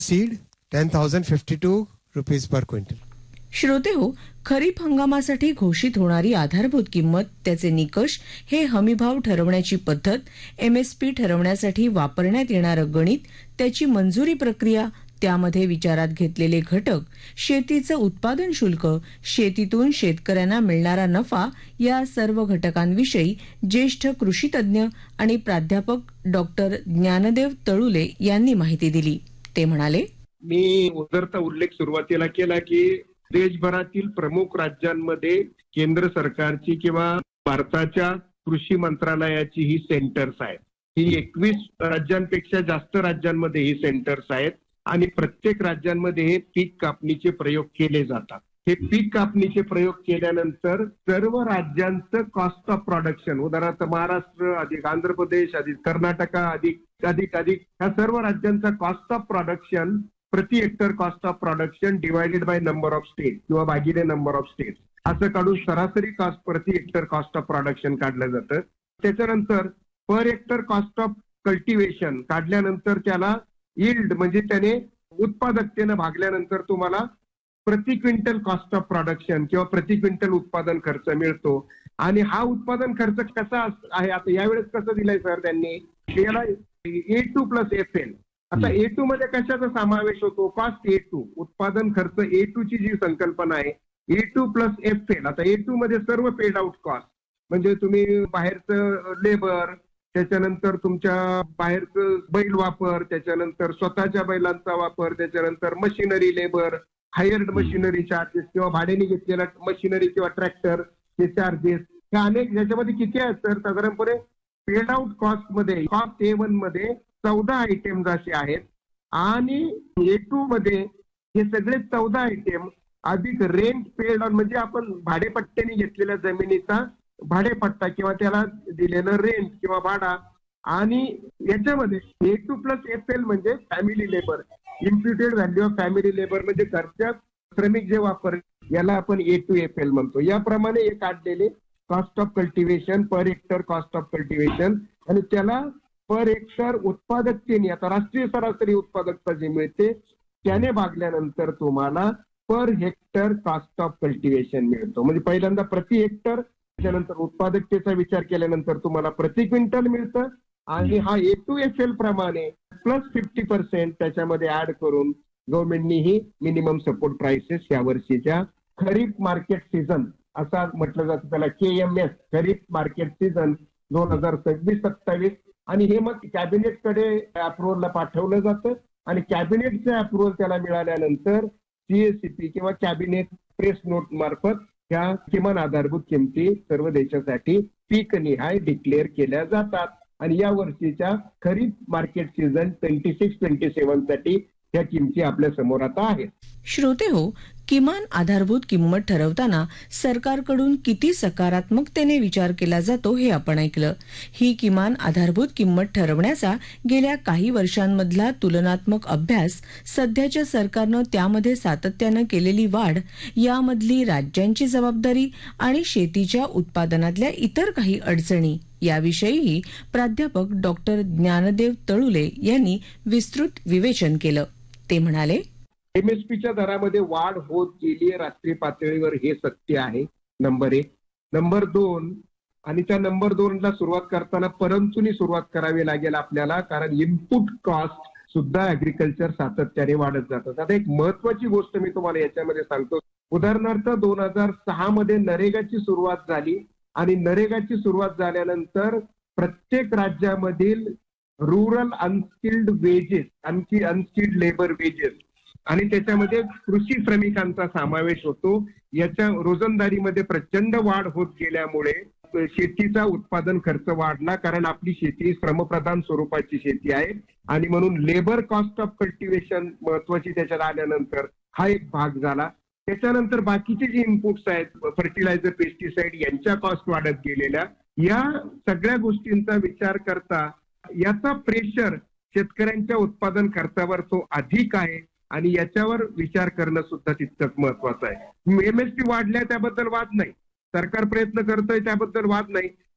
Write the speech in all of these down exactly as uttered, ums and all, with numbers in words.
Seed ten thousand fifty to rupees per quintal. श्रोते हो, खरीप हंगामासाठी घोषित होणारी आधारभूत किंमत, त्याचे निकष, हे हमीभाव ठरवण्याची पद्धत, एमएसपी ठरवण्यासाठी वापरण्यात येणारं गणित, त्याची मंजुरी प्रक्रिया, त्यामध्ये विचारात घेतलेले घटक, शेतीचं उत्पादन शुल्क, शेतीतून शेतकऱ्यांना मिळणारा नफा, या सर्व घटकांविषयी ज्येष्ठ कृषीतज्ञ आणि प्राध्यापक डॉक्टर ज्ञानदेव तळुले यांनी माहिती दिली. ते म्हणाले, मी उदरचा उल्लेख सुरुवातीला केला की देशभरातील प्रमुख राज्यांमध्ये केंद्र सरकारची किंवा भारताच्या कृषी मंत्रालयाची ही सेंटर्स आहेत. ही एकवीस राज्यांपेक्षा जास्त राज्यांमध्ये ही सेंटर्स आहेत आणि प्रत्येक राज्यांमध्ये हे पीक कापणीचे प्रयोग केले जातात. हे पीक कापणीचे प्रयोग केल्यानंतर सर्व राज्यांचं कॉस्ट ऑफ प्रोडक्शन, उदाहरणार्थ महाराष्ट्र अधिक आंध्र प्रदेश अधिक कर्नाटका अधिक अधिक अधिक ह्या सर्व राज्यांचा कॉस्ट ऑफ प्रोडक्शन प्रति hectare cost of production divided by number of state किंवा भागिले नंबर ऑफ स्टेट असं काढून सरासरी कॉस्ट प्रति हेक्टर कॉस्ट ऑफ प्रोडक्शन काढलं जातं. त्याच्यानंतर per hectare cost of cultivation काढल्यानंतर त्याला यील्ड म्हणजे त्याने उत्पादकतेनं भागल्यानंतर तुम्हाला प्रति क्विंटल कॉस्ट ऑफ प्रोडक्शन किंवा प्रति क्विंटल उत्पादन खर्च मिळतो. आणि हा उत्पादन खर्च कसा आहे, आता यावेळेस कसं दिलाय सर त्यांनी, याला ए टू प्लस एफ एल. आता ए टू मध्ये कशाचा समावेश होतो, कॉस्ट ए टू, उत्पादन खर्च ए टू ची जी संकल्पना आहे, ए टू प्लस एफ एल. आता ए टू मध्ये सर्व पेड आउट कॉस्ट, म्हणजे तुम्ही बाहेरचं लेबर, त्याच्यानंतर तुमच्या बाहेरचं बैल वापर, त्याच्यानंतर स्वतःच्या बैलांचा वापर, त्याच्यानंतर machinery labour, hired machinery charges किंवा भाड्याने घेतलेला मशिनरी किंवा ट्रॅक्टर चे चार्जेस, हे अनेक याच्यामध्ये किती आहेत तर साधारणपणे पेड आउट कॉस्ट मध्ये कॉस्ट ए वन मध्ये चौदा आयटेम्स असे आहेत आणि ए टू मध्ये हे सगळे चौदा आयटेम अधिक रेंट पेड ऑन, म्हणजे आपण भाडेपट्ट्याने घेतलेल्या जमिनीचा भाडेपट्टा किंवा त्याला दिलेलं रेंट किंवा भाडा, आणि याच्यामध्ये ए टू प्लस एफ एल म्हणजे family labour, इम्प्युटेड value of family labour, म्हणजे घरच्या श्रमिक जे वापर, याला आपण ए टू एफ एल म्हणतो. याप्रमाणे हे काढलेले cost of cultivation, per hectare cost of cultivation, आणि त्याला पर हेक्टर उत्पादकतेने, आता राष्ट्रीय सरासरी उत्पादकता जी मिळते त्याने भागल्यानंतर तुम्हाला per hectare cost of cultivation मिळतो. म्हणजे पहिल्यांदा प्रति हेक्टर, त्याच्यानंतर उत्पादकतेचा विचार केल्यानंतर तुम्हाला प्रति क्विंटल मिळतं, आणि हा ए टू एफ एल प्रमाणे प्लस फिफ्टी पर्सेंट त्याच्यामध्ये ऍड करून गव्हर्नमेंटनी ही मिनिमम सपोर्ट प्राइसेस या वर्षीच्या खरीप मार्केट सीझन असा म्हटलं जातं त्याला, के एम एस खरीप मार्केट सीझन दोन हजार सव्वीस सत्तावीस, आणि हे मग कॅबिनेटकडे अप्रुव्हलला पाठवलं जातं आणि कॅबिनेटचं अप्रुव्हल त्याला मिळाल्यानंतर सीएसीपी किंवा कॅबिनेट प्रेस नोट मार्फत ह्या किमान आधारभूत किमती सर्व देशासाठी पीक निहाय डिक्लेअर केल्या जातात. आणि या वर्षीच्या खरीप market season twenty six twenty seven साठी या किमती आपल्या समोर आता आहेत. श्रोते हो, किमान आधारभूत किंमत ठरवताना सरकारकडून किती सकारात्मकतेने विचार केला जातो हे आपण ऐकलं. ही किमान आधारभूत किंमत ठरवण्याचा गेल्या काही वर्षांमधला तुलनात्मक अभ्यास, सध्याच्या सरकारनं त्यामध्ये सातत्यानं केलेली वाढ, यामधली राज्यांची जबाबदारी आणि शेतीच्या उत्पादनातल्या इतर काही अडचणी, याविषयीही प्राध्यापक डॉक्टर ज्ञानदेव तळुले यांनी विस्तृत विवेचन केलं. ते म्हणाले, एमएसपीच्या दरामध्ये वाढ होत गेली आहे राष्ट्रीय पातळीवर, हे सत्य आहे. नंबर एक. नंबर दोन, आणि त्या नंबर दोनला सुरुवात करताना परंतुनी सुरुवात करावी लागेल आपल्याला, कारण इनपुट कॉस्ट सुद्धा ऍग्रिकल्चर सातत्याने वाढत जातात. आता एक महत्वाची गोष्ट मी तुम्हाला याच्यामध्ये सांगतो. उदाहरणार्थ दोन हजार सहा मध्ये नरेगाची सुरुवात झाली आणि नरेगाची सुरुवात झाल्यानंतर प्रत्येक राज्यामधील रुरल अनस्किल्ड वेजेस, आणखी अनस्किल्ड लेबर वेजेस, आणि त्याच्यामध्ये कृषी श्रमिकांचा समावेश होतो. याच्या रोजंदारीमध्ये प्रचंड वाढ होत गेल्यामुळे शेतीचा उत्पादन खर्च वाढला, कारण आपली शेती श्रमप्रधान स्वरूपाची शेती आहे, आणि म्हणून लेबर कॉस्ट ऑफ कल्टिव्हेशन महत्वाची त्याच्यात आल्यानंतर हा एक भाग झाला. त्याच्यानंतर बाकीचे जे इनपुट्स आहेत, फर्टिलायझर, पेस्टिसाइड, यांच्या कॉस्ट वाढत गेलेल्या, या सगळ्या गोष्टींचा विचार करता याचा प्रेशर शेतकऱ्यांच्या उत्पादन खर्चावर तो अधिक आहे, आणि याच्यावर विचार करणं सुद्धा तितकंच महत्वाचं आहे. एमएसपी वाढल्या त्याबद्दल वाद नाही, सरकार प्रयत्न करतोय त्याबद्दल वाद नाही,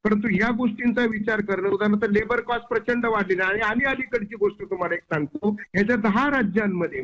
परंतु या गोष्टींचा विचार करणं, उदाहरणार्थ लेबर कॉस्ट प्रचंड वाढलेली आहे आणि आणि अलीकडची गोष्ट तुम्हाला एक सांगतो, ह्याच्या दहा राज्यांमध्ये